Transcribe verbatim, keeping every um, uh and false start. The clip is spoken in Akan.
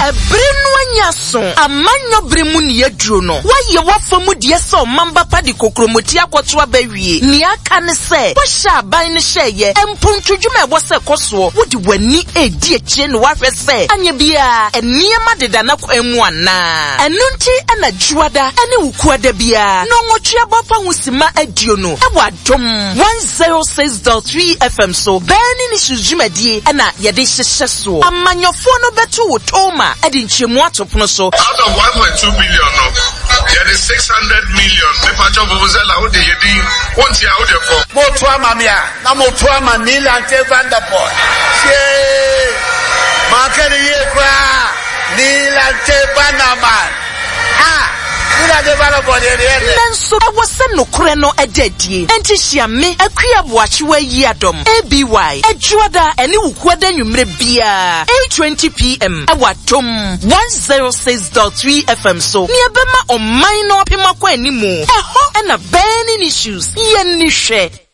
Ebrenu anyaso amanyo bremu ni yeduro no. Waye wafamu die so mamba pa di kokromoti akwoto abawie. Ni aka ne se. Wo sha ban ne hyeye. Empuntudwuma e wose koso. Wodi wani edi ekire no wahwe se. Anya bia eniema deda na kwemu ana. Enunti ana juada ene wukuada bia. No ngotwe abafa husima adio no. E wadom one oh six point three F M so. Beni ni sujumedie ana yede hyehye so. Amanyofo no betu wotoma edi nchemu atopono so. Out of one point two billion no. There is six hundred million. Me pa job vuvuzela ho de yedi. Won't ya ho de for. Mo to amamia. Na mo to amanila ante Vanderpool. She Makani ye kwa Nila ante Banaman. Ah Nanso awose nokure no edadie enti hia me akua boachewa yi adom A B Y ejuada ene wukuada nwumre bia eight twenty p m awatom one oh six point three F M so ni ebema oman no apema kwa animu eho ena burning issues ye ni hwe.